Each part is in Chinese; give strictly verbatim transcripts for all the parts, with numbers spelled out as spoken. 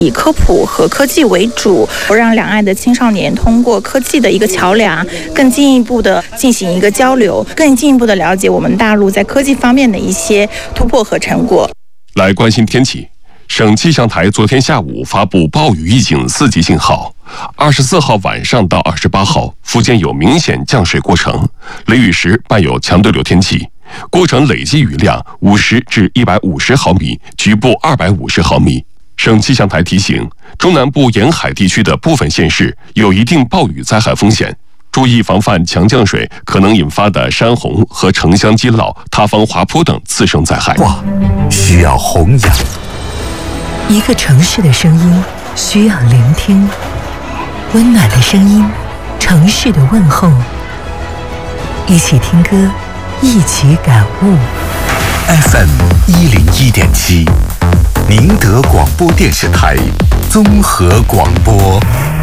以科普和科技为主，让两岸的青少年通过科技的一个桥梁，更进一步的进行一个交流，更进一步的了解我们大陆在科技方面的一些突破和成果。 来关心天气，省气象台昨天下午发布暴雨预警四级信号。二十四号晚上到二十八号，福建有明显降水过程，雷雨时伴有强对流天气，过程累计雨量五十至一百五十毫米，局部二百五十毫米。省气象台提醒，中南部沿海地区的部分县市有一定暴雨灾害风险，注意防范强降水可能引发的山洪和城乡基涝、塌方滑坡等次生灾害。 哇，需要弘扬。 一个城市的声音需要聆听，温暖的声音，城市的问候。一起听歌，一起感悟。 F M 一零一点七。宁德广播电视台综合广播，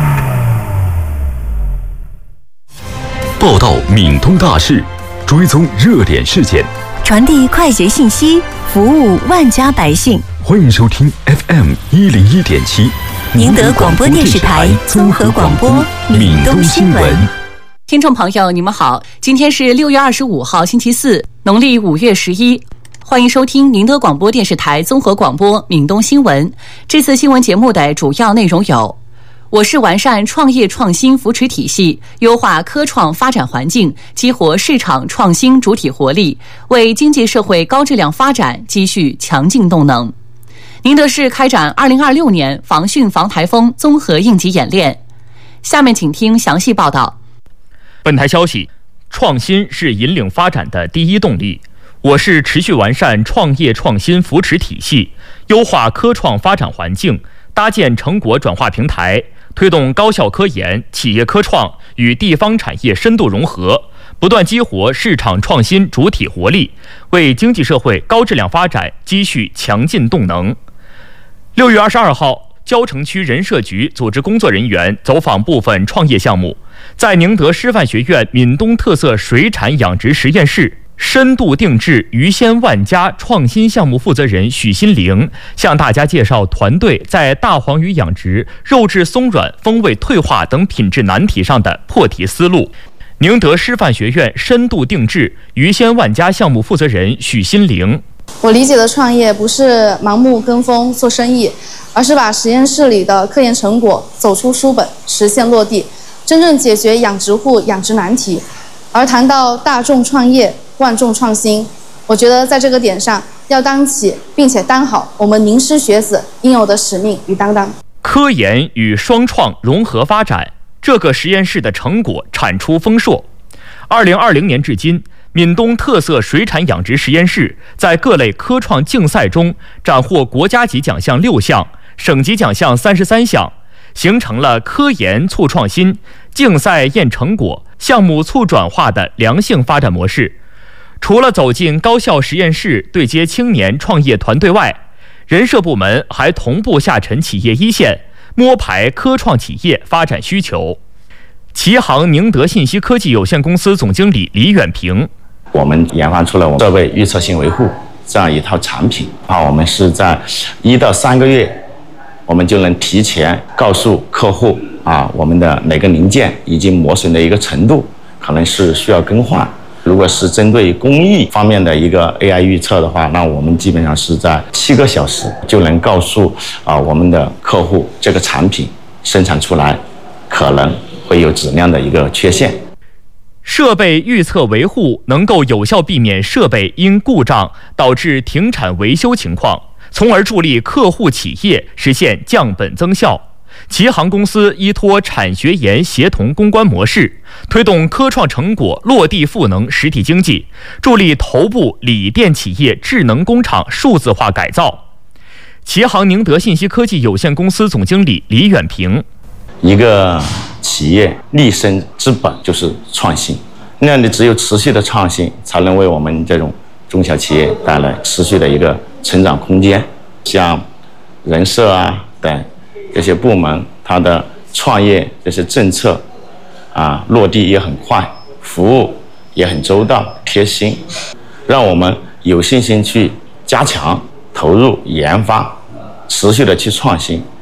报道闽东大事，追踪热点事件， 传递快捷信息，服务万家百姓。 欢迎收听 F M 一零一点七宁德广播电视台综合广播闽东新闻。 听众朋友，你们好，今天是六月二十五号，星期四，农历五月十一。欢迎收听宁德广播电视台综合广播闽东新闻。这次新闻节目的主要内容有：我市完善创业创新扶持体系，优化科创发展环境，激活市场创新主体活力，为经济社会高质量发展积蓄强劲动能。宁德市开展二零二六年防汛防台风综合应急演练。下面请听详细报道。 本台消息，创新是引领发展的第一动力。我市持续完善创业创新扶持体系，优化科创发展环境，搭建成果转化平台，推动高校科研、企业科创与地方产业深度融合，不断激活市场创新主体活力，为经济社会高质量发展积蓄强劲动能。六月二十二号，蕉城区人社局组织工作人员走访部分创业项目，在宁德师范学院闽东特色水产养殖实验室，深度定制鱼鲜万家创新项目负责人许新玲向大家介绍团队在大黄鱼养殖、肉质松软、风味退化等品质难题上的破题思路。宁德师范学院深度定制鱼鲜万家项目负责人许新玲： 我理解的创业不是盲目跟风做生意，而是把实验室里的科研成果走出书本，实现落地，真正解决养殖户养殖难题。而谈到大众创业、万众创新，我觉得在这个点上要担起并且担好我们宁师学子应有的使命与担当。 科研与双创融合发展，这个实验室的成果产出丰硕。二零二零年至今，闽东特色水产养殖实验室在各类科创竞赛中斩获国家级奖项六项，省级奖项三十三项，形成了科研促创新、竞赛验成果、项目促转化的良性发展模式。除了走进高校实验室对接青年创业团队外，人社部门还同步下沉企业一线，摸排科创企业发展需求。齐航宁德信息科技有限公司总经理李远平： 我们研发出了我们设备预测性维护这样一套产品啊，我们是在一到三个月，我们就能提前告诉客户啊，我们的哪个零件已经磨损的一个程度，可能是需要更换。如果是针对工艺方面的一个 A I 预测的话，那我们基本上是在七个小时就能告诉啊我们的客户这个产品生产出来可能会有质量的一个缺陷。 设备预测维护能够有效避免设备因故障导致停产维修情况，从而助力客户企业实现降本增效。齐航公司依托产学研协同攻关模式，推动科创成果落地赋能实体经济，助力头部锂电企业智能工厂数字化改造。齐航宁德信息科技有限公司总经理李远平： 一个企业立身之本就是创新，那样的只有持续的创新，才能为我们这种中小企业带来持续的一个成长空间。像人社啊等这些部门，它的创业这些政策啊落地也很快，服务也很周到贴心，让我们有信心去加强投入研发，持续的去创新。